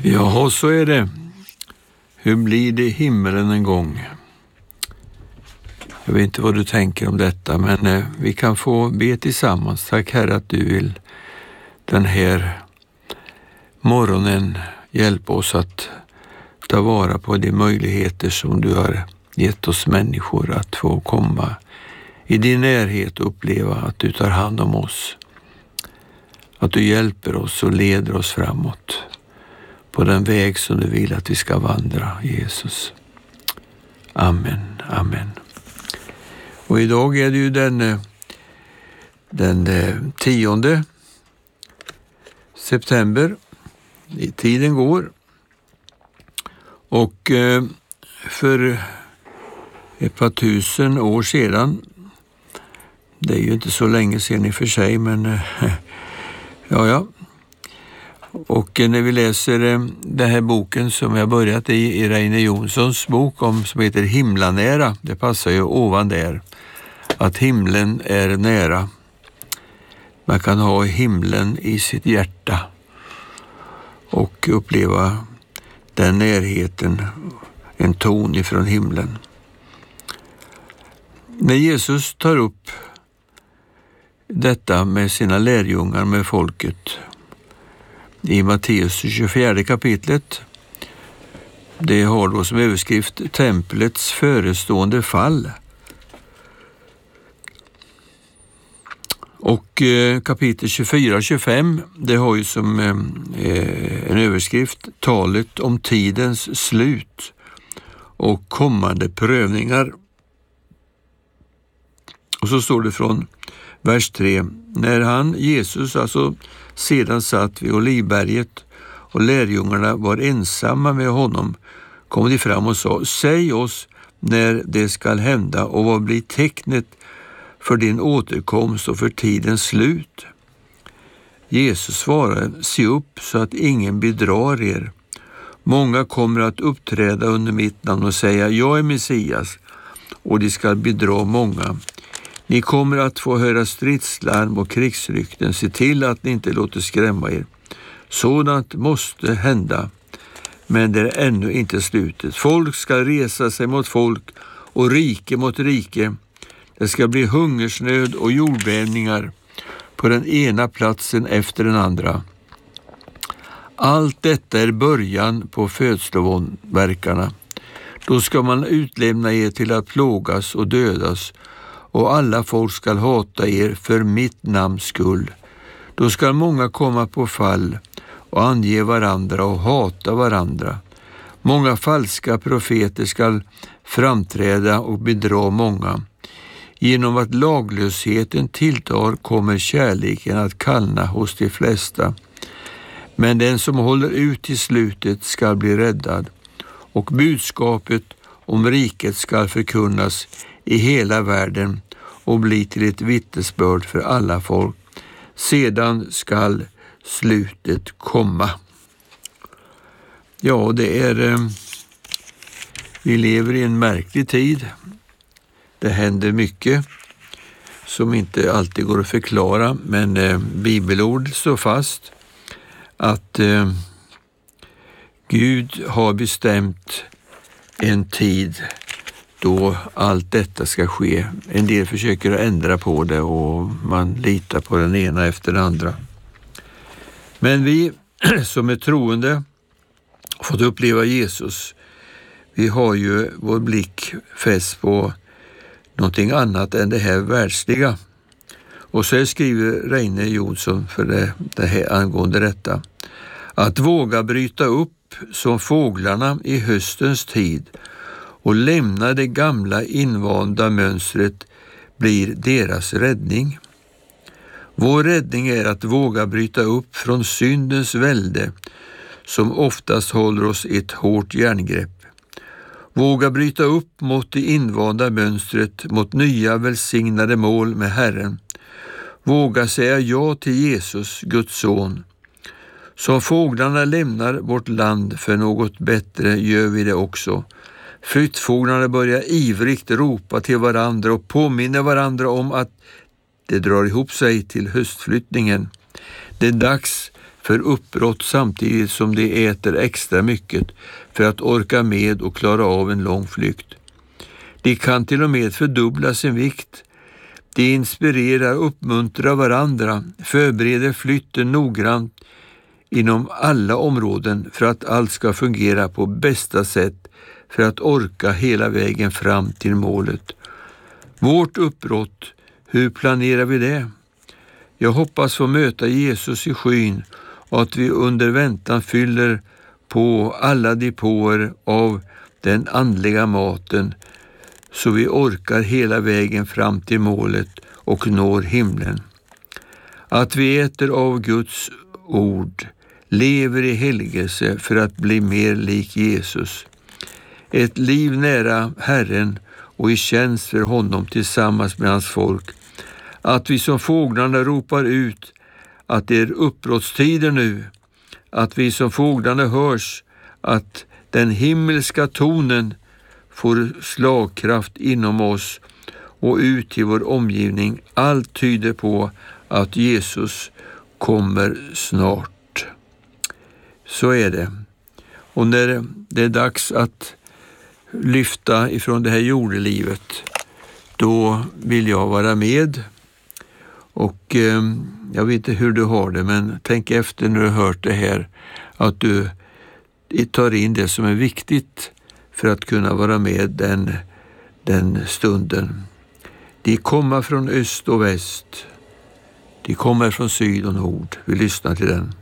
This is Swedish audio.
Ja, så är det. Hur blir det i himmelen en gång? Jag vet inte vad du tänker om detta, men vi kan få be tillsammans. Tack Herre att du vill den här morgonen hjälpa oss att ta vara på de möjligheter som du har gett oss människor att få komma i din närhet och uppleva att du tar hand om oss. Att du hjälper oss och leder oss framåt på den väg som du vill att vi ska vandra, Jesus. Amen, amen. Och idag är det ju den 10 september. Tiden går. Och för ett par tusen år sedan, det är ju inte så länge sedan i och för sig, men ja. Och när vi läser den här boken som jag börjat i Reine Jonssons bok som heter Himlanära, det passar ju ovan där, att himlen är nära. Man kan ha himlen i sitt hjärta och uppleva den närheten, en ton ifrån himlen. När Jesus tar upp detta med sina lärjungar, med folket, i Matteus 24 kapitlet, det har då som överskrift templets förestående fall. Och kapitel 24 och 25, det har ju som en överskrift talet om tidens slut och kommande prövningar. Och så står det från vers 3. När Jesus sedan satt vid Olivberget och lärjungarna var ensamma med honom, kom de fram och sa: säg oss när det skall hända och vad blir tecknet för din återkomst och för tidens slut? Jesus svarade: se upp så att ingen bedrar er. Många kommer att uppträda under mitt namn och säga: jag är Messias, och de ska bedra många. Ni kommer att få höra stridslarm och krigsrykten. Se till att ni inte låter skrämma er. Sådant måste hända, men det är ännu inte slutet. Folk ska resa sig mot folk och rike mot rike. Det ska bli hungersnöd och jordbävningar på den ena platsen efter den andra. Allt detta är början på födslovåndverkarna. Då ska man utlämna er till att plågas och dödas, och alla folk ska hata er för mitt namns skull. Då ska många komma på fall och ange varandra och hata varandra. Många falska profeter ska framträda och bedra många. Genom att laglösheten tilltar kommer kärleken att kallna hos de flesta. Men den som håller ut till slutet ska bli räddad, och budskapet om riket ska förkunnas i hela världen och bli till ett vittnesbörd för alla folk. Sedan skall slutet komma. Ja, vi lever i en märklig tid. Det händer mycket som inte alltid går att förklara, men bibelord står fast att Gud har bestämt en tid då allt detta ska ske. En del försöker ändra på det och man litar på den ena efter den andra. Men vi som är troende har fått uppleva Jesus. Vi har ju vår blick fäst på någonting annat än det här världsliga. Och så skriver Reine Jonsson för det här angående detta: att våga bryta upp som fåglarna i höstens tid och lämna det gamla invanda mönstret blir deras räddning. Vår räddning är att våga bryta upp från syndens välde som oftast håller oss i ett hårt järngrepp. Våga bryta upp mot det invanda mönstret, mot nya välsignade mål med Herren. Våga säga ja till Jesus, Guds son. Som fåglarna lämnar vårt land för något bättre gör vi det också. Flyttfåglarna börjar ivrigt ropa till varandra och påminner varandra om att det drar ihop sig till höstflyttningen. Det är dags för för uppbrott samtidigt som de äter extra mycket för att orka med och klara av en lång flykt. De kan till och med fördubbla sin vikt. De inspirerar och uppmuntrar varandra, förbereder flytten noggrant inom alla områden för att allt ska fungera på bästa sätt för att orka hela vägen fram till målet. Vårt uppbrott, hur planerar vi det? Jag hoppas få möta Jesus i skyn och att vi under väntan fyller på alla depåer av den andliga maten så vi orkar hela vägen fram till målet och når himlen. Att vi äter av Guds ord, lever i helgelse för att bli mer lik Jesus. Ett liv nära Herren och i tjänst för honom tillsammans med hans folk. Att vi som fåglarna ropar ut att det är uppbrottstider nu. Att vi som fåglarna hörs att den himmelska tonen får slagkraft inom oss och ut till vår omgivning. Allt tyder på att Jesus kommer snart. Så är det. Och när det är dags att lyfta ifrån det här jordelivet, då vill jag vara med. Och jag vet inte hur du har det, men tänk efter när du har hört det här, att du tar in det som är viktigt för att kunna vara med den stunden. De kommer från öst och väst. De kommer från syd och nord. Vi lyssnar till den.